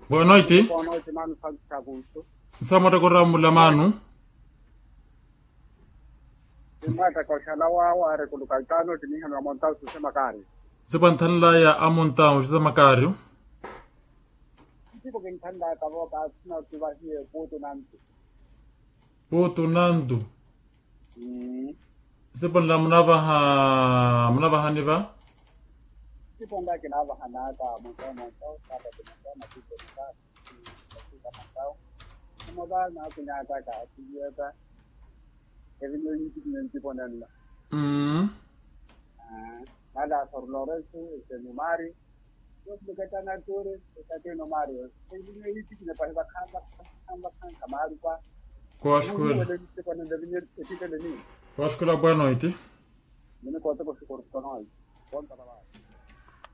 Boa noite. Boa noite, mano, faz cagusto. Estamos recordando manu. Mata kwa shalawa wa rekulukalitano tiniha na montao tusema kari. Sepantanla ya amonta ushisa makario. Tipo kintanda kabo ka sina tuvasie puto nanti. Poto nandu. Sepanla munava niva. Tipo nda kinava hanaka montao kata kinasema tipo nika. Kita montao. Moba na kunyata ka siyata. Evino yiti tipo nella. Nada por Lorenzo, este numari. Yo lo que tan altura, está que no Mario. Evino yiti ne pa kamba kamaru pa. Qual escola boa noite? Não me conta com o corpo, não. Conta lá.